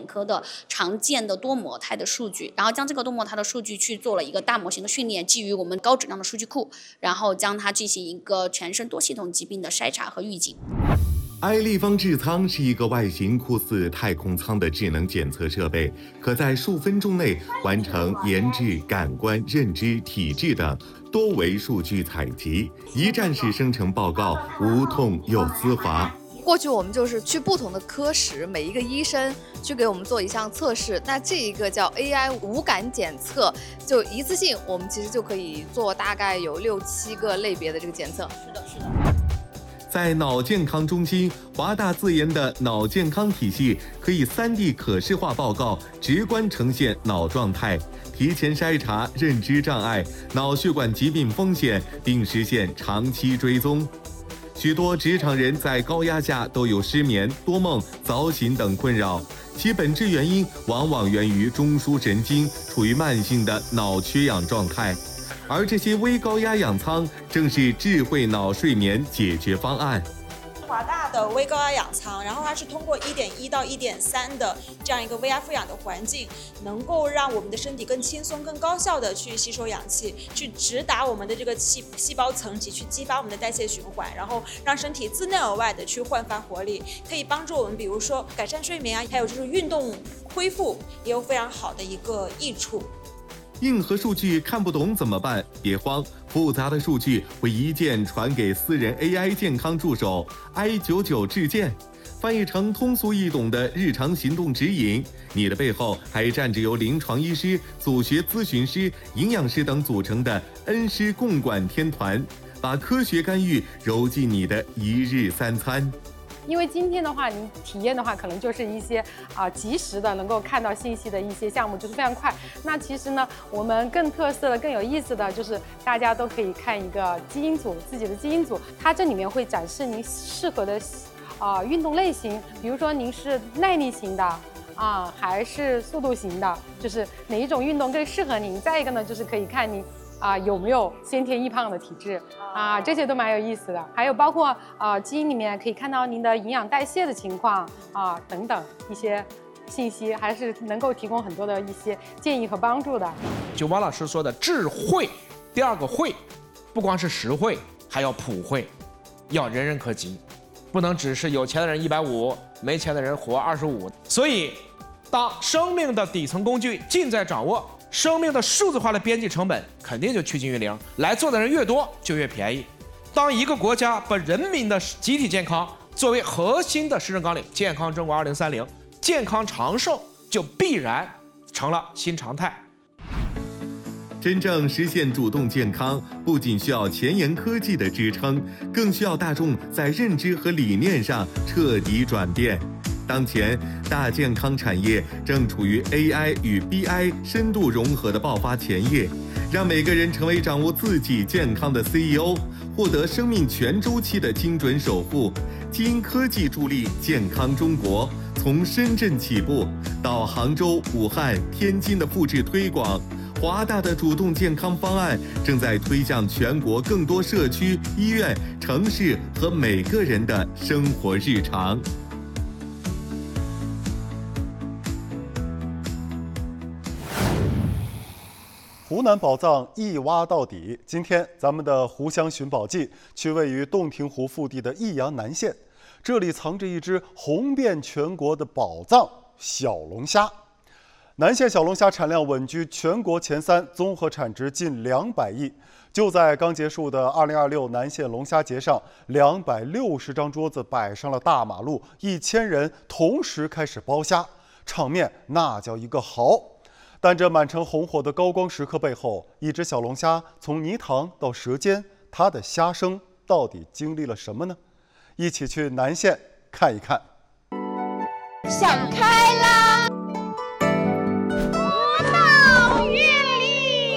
科的常见的多模态的数据，然后将这个多模态的数据去做了一个大模型的训练，基于我们高质量的数据库，然后将它进行一个全身多系统疾病的筛查和预警。 埃立方智舱是一个外形酷似太空舱的智能检测设备，可在数分钟内完成颜值、感官、认知、体质等多维数据采集，一站式生成报告，无痛又丝滑。 过去我们就是去不同的科室，每一个医生去给我们做一项测试，那这一个叫 AI 无感检测，就一次性我们其实就可以做大概有6、7个类别的这个检测。 是的，是的。 在脑健康中心，华大自研的脑健康体系可以3D 可视化报告，直观呈现脑状态，提前筛查认知障碍、脑血管疾病风险，并实现长期追踪。许多职场人在高压下都有失眠、多梦、早醒等困扰，其本质原因往往源于中枢神经处于慢性的脑缺氧状态。而这些微高压氧舱正是智慧脑睡眠解决方案。 华大的微高压氧舱，然后它是通过1.1到1.3的这样一个微压负氧的环境，能够让我们的身体更轻松、更高效的去吸收氧气，去直达我们的这个细胞层级，去激发我们的代谢循环，然后让身体自内而外的去焕发活力，可以帮助我们，比如说改善睡眠啊，还有就是运动恢复也有非常好的一个益处。 硬核数据看不懂怎么办？别慌，复杂的数据会一键传给私人 AI 健康助手 i99智健，翻译成通俗易懂的日常行动指引。你的背后还站着由临床医师、组学咨询师、营养师等组成的恩师共管天团，把科学干预揉进你的一日3餐。 因为今天的话，您体验的话，可能就是一些及时的能够看到信息的一些项目，就是非常快。那其实呢，我们更特色的、更有意思的就是大家都可以看一个基因组，自己的基因组，它这里面会展示您适合的运动类型，比如说您是耐力型的还是速度型的，就是哪一种运动更适合您。再一个呢，就是可以看您有没有先天易胖的体质这些都蛮有意思的。还有包括基因里面可以看到您的营养代谢的情况等等一些信息，还是能够提供很多的一些建议和帮助的。 就王老师说的智慧，第2个慧，不光是实惠，还要普惠，要人人可及，不能只是有钱的人150，没钱的人活25。所以，当生命的底层工具尽在掌握，生命的数字化的边际成本肯定就趋近于0，来做的人越多就越便宜。当一个国家把人民的集体健康作为核心的施政纲领，健康中国2030，健康长寿就必然成了新常态。 真正实现主动健康，不仅需要前沿科技的支撑，更需要大众在认知和理念上彻底转变。当前，大健康产业正处于 AI 与 BI 深度融合的爆发前夜，让每个人成为掌握自己健康的 CEO， 获得生命全周期的精准守护。基因科技助力健康中国，从深圳起步，到杭州、武汉、天津的复制推广。华大的主动健康方案正在推向全国更多社区、医院、城市和每个人的生活日常。 湖南宝藏一挖到底。今天咱们的湖湘寻宝记去位于洞庭湖腹地的益阳南县，这里藏着一只红遍全国的宝藏——小龙虾。南县小龙虾产量稳居全国前3，综合产值近200亿。就在刚结束的2026南县龙虾节上，260张桌子摆上了大马路，1000人同时开始剥虾，场面那叫一个豪。但这满城红火的高光时刻背后，一只小龙虾从泥塘到舌尖，它的虾生到底经历了什么呢？一起去南县看一看。 想开啦！